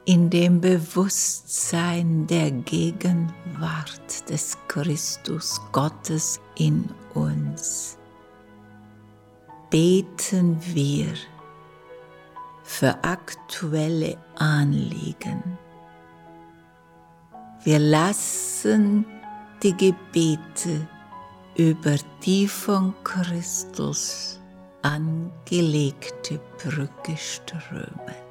in dem Bewusstsein der Gegenwart des Christus Gottes in uns, beten wir für aktuelle Anliegen. Wir lassen die Gebete über die von Christus angelegte Brücke strömen.